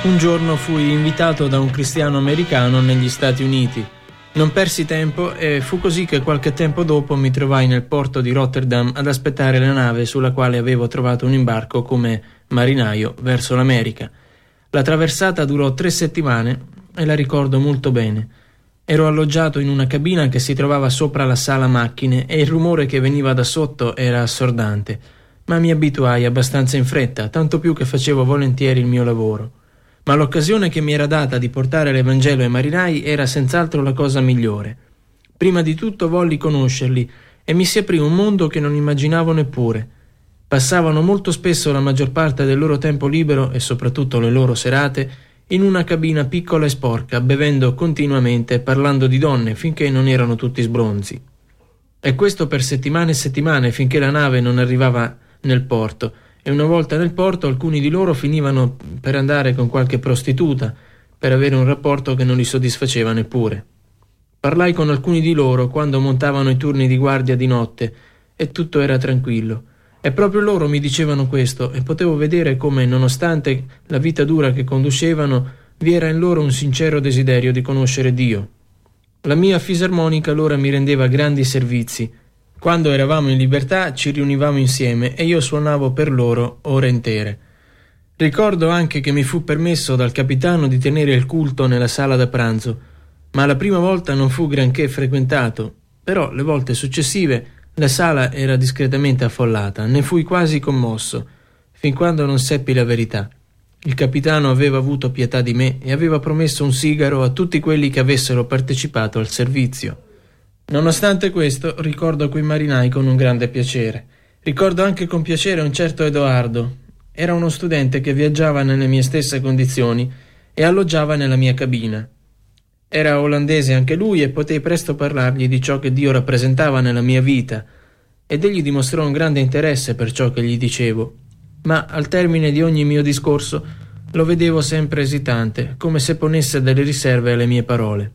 Un giorno fui invitato da un cristiano americano negli Stati Uniti. Non persi tempo e fu così che qualche tempo dopo mi trovai nel porto di Rotterdam ad aspettare la nave sulla quale avevo trovato un imbarco come marinaio verso l'America. La traversata durò 3 settimane e la ricordo molto bene. Ero alloggiato in una cabina che si trovava sopra la sala macchine e il rumore che veniva da sotto era assordante, ma mi abituai abbastanza in fretta, tanto più che facevo volentieri il mio lavoro. Ma l'occasione che mi era data di portare l'Evangelo ai marinai era senz'altro la cosa migliore. Prima di tutto volli conoscerli e mi si aprì un mondo che non immaginavo neppure. Passavano molto spesso la maggior parte del loro tempo libero e soprattutto le loro serate in una cabina piccola e sporca, bevendo continuamente e parlando di donne finché non erano tutti sbronzi. E questo per settimane e settimane finché la nave non arrivava nel porto. E una volta nel porto alcuni di loro finivano per andare con qualche prostituta per avere un rapporto che non li soddisfaceva neppure. Parlai con alcuni di loro quando montavano i turni di guardia di notte e tutto era tranquillo. E proprio loro mi dicevano questo e potevo vedere come, nonostante la vita dura che conducevano, vi era in loro un sincero desiderio di conoscere Dio. La mia fisarmonica allora mi rendeva grandi servizi. Quando eravamo in libertà ci riunivamo insieme e io suonavo per loro ore intere. Ricordo anche che mi fu permesso dal capitano di tenere il culto nella sala da pranzo, ma la prima volta non fu granché frequentato, però le volte successive la sala era discretamente affollata, ne fui quasi commosso, fin quando non seppi la verità. Il capitano aveva avuto pietà di me e aveva promesso un sigaro a tutti quelli che avessero partecipato al servizio. Nonostante questo, ricordo quei marinai con un grande piacere. Ricordo anche con piacere un certo Edoardo. Era uno studente che viaggiava nelle mie stesse condizioni e alloggiava nella mia cabina. Era olandese anche lui e potei presto parlargli di ciò che Dio rappresentava nella mia vita, ed egli dimostrò un grande interesse per ciò che gli dicevo. Ma al termine di ogni mio discorso lo vedevo sempre esitante, come se ponesse delle riserve alle mie parole.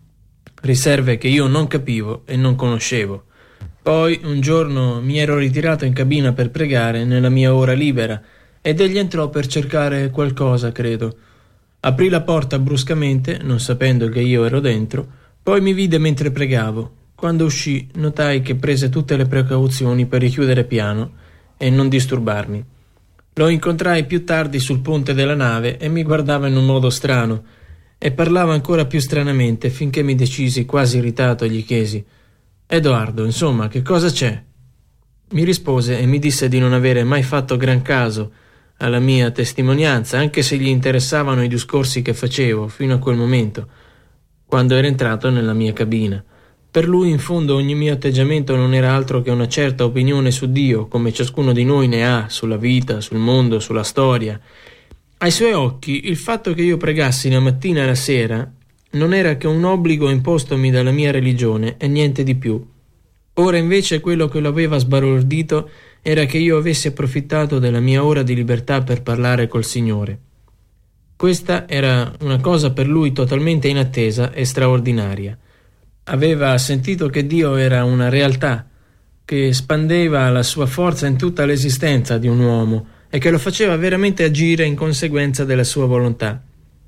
Riserve che io non capivo e non conoscevo. Poi un giorno mi ero ritirato in cabina per pregare nella mia ora libera ed egli entrò per cercare qualcosa, credo. Aprì la porta bruscamente, non sapendo che io ero dentro, poi mi vide mentre pregavo. Quando uscì notai che prese tutte le precauzioni per richiudere piano e non disturbarmi. Lo incontrai più tardi sul ponte della nave e mi guardava in un modo strano e parlava ancora più stranamente finché mi decisi, quasi irritato, e gli chiesi: «Edoardo, insomma, che cosa c'è?» Mi rispose e mi disse di non avere mai fatto gran caso alla mia testimonianza, anche se gli interessavano i discorsi che facevo fino a quel momento, quando era entrato nella mia cabina. Per lui, in fondo, ogni mio atteggiamento non era altro che una certa opinione su Dio, come ciascuno di noi ne ha sulla vita, sul mondo, sulla storia. Ai suoi occhi, il fatto che io pregassi la mattina e la sera non era che un obbligo impostomi dalla mia religione e niente di più. Ora invece quello che lo aveva sbalordito era che io avessi approfittato della mia ora di libertà per parlare col Signore. Questa era una cosa per lui totalmente inattesa e straordinaria. Aveva sentito che Dio era una realtà, che spandeva la sua forza in tutta l'esistenza di un uomo e che lo faceva veramente agire in conseguenza della sua volontà.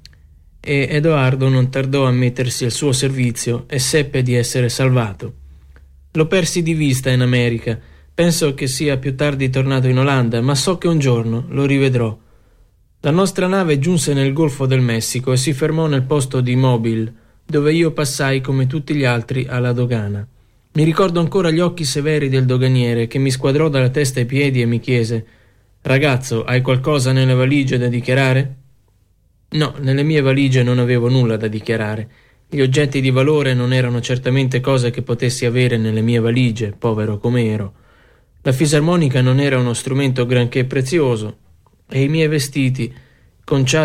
E Edoardo non tardò a mettersi al suo servizio e seppe di essere salvato. Lo persi di vista in America. Penso che sia più tardi tornato in Olanda, ma so che un giorno lo rivedrò. La nostra nave giunse nel Golfo del Messico e si fermò nel posto di Mobile, dove io passai come tutti gli altri alla dogana. Mi ricordo ancora gli occhi severi del doganiere che mi squadrò dalla testa ai piedi e mi chiese: «Ragazzo, hai qualcosa nelle valigie da dichiarare?» No, nelle mie valigie non avevo nulla da dichiarare. Gli oggetti di valore non erano certamente cose che potessi avere nelle mie valigie, povero come ero. La fisarmonica non era uno strumento granché prezioso e i miei vestiti, conciati